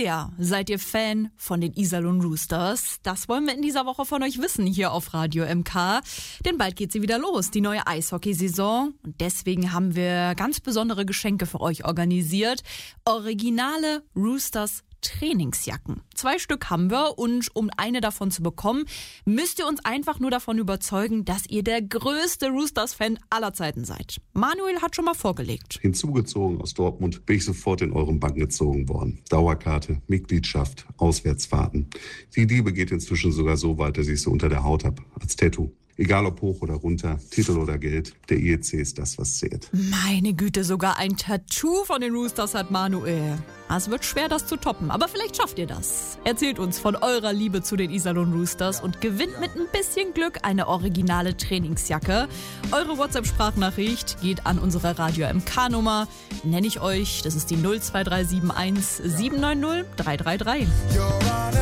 sehr seid ihr Fan von den Iserlohn Roosters? Das wollen wir in dieser Woche von euch wissen hier auf Radio MK. Denn bald geht sie wieder los, die neue Eishockeysaison. Und deswegen haben wir ganz besondere Geschenke für euch organisiert. Originale Roosters Trainingsjacken. 2 Stück haben wir und um eine davon zu bekommen, müsst ihr uns einfach nur davon überzeugen, dass ihr der größte Roosters-Fan aller Zeiten seid. Manuel hat schon mal vorgelegt. Hinzugezogen aus Dortmund bin ich sofort in euren Bann gezogen worden. Dauerkarte, Mitgliedschaft, Auswärtsfahrten. Die Liebe geht inzwischen sogar so weit, dass ich sie unter der Haut habe, als Tattoo. Egal ob hoch oder runter, Titel oder Geld, der IEC ist das, was zählt. Meine Güte, sogar ein Tattoo von den Roosters hat Manuel. Es wird schwer, das zu toppen, aber vielleicht schafft ihr das. Erzählt uns von eurer Liebe zu den Iserlohn Roosters und gewinnt mit ein bisschen Glück eine originale Trainingsjacke. Eure WhatsApp-Sprachnachricht geht an unsere Radio MK-Nummer. Nenne ich euch, das ist die 02371 790 333.